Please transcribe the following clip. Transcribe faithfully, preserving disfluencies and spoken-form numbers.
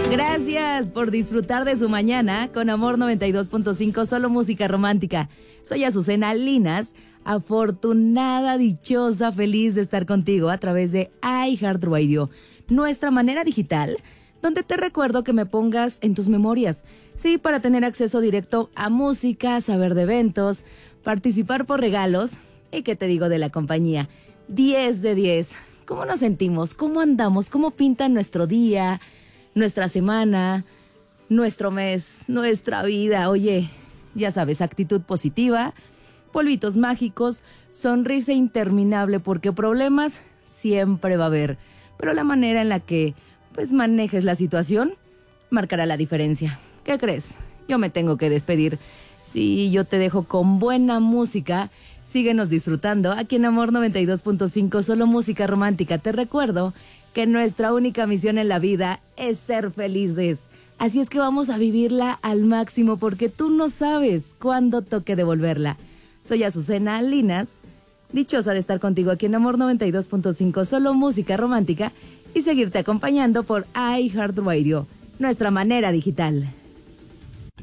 Gracias por disfrutar de su mañana con Amor noventa y dos punto cinco, solo música romántica. Soy Azucena Linas, afortunada, dichosa, feliz de estar contigo a través de iHeartRadio, nuestra manera digital, donde te recuerdo que me pongas en tus memorias. Sí, para tener acceso directo a música, saber de eventos, participar por regalos y qué te digo de la compañía. diez de diez. ¿Cómo nos sentimos? ¿Cómo andamos? ¿Cómo pinta nuestro día, nuestra semana, nuestro mes, nuestra vida? Oye, ya sabes, actitud positiva, polvitos mágicos, sonrisa interminable, porque problemas siempre va a haber. Pero la manera en la que pues manejes la situación marcará la diferencia. ¿Qué crees? Yo me tengo que despedir. Sí, yo te dejo con buena música. Síguenos disfrutando aquí en Amor noventa y dos punto cinco, solo música romántica. Te recuerdo que nuestra única misión en la vida es ser felices. Así es que vamos a vivirla al máximo, porque tú no sabes cuándo toque devolverla. Soy Azucena Linas, dichosa de estar contigo aquí en Amor noventa y dos punto cinco, solo música romántica, y seguirte acompañando por iHeartRadio, nuestra manera digital.